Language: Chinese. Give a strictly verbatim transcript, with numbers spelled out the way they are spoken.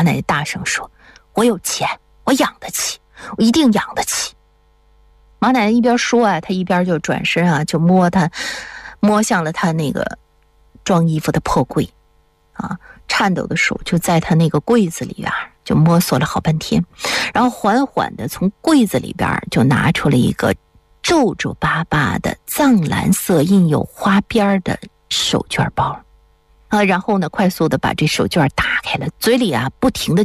马奶奶大声说：“我有钱，我养得起，我一定养得起。”马奶奶一边说啊，她一边就转身啊，就摸她，摸向了她那个装衣服的破柜啊，颤抖的手就在她那个柜子里边就摸索了好半天，然后缓缓的从柜子里边就拿出了一个皱皱巴巴的藏蓝色印有花边的手绢包啊，然后呢，快速的把这手绢打开了，嘴里啊不停的